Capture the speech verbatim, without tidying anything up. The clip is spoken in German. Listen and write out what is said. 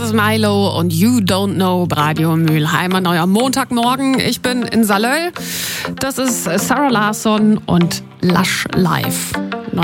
ist Milo und You Don't Know Radio Mülheim an euer Montagmorgen. Ich bin in Salöll. Das ist Sarah Larsson und Lush Live.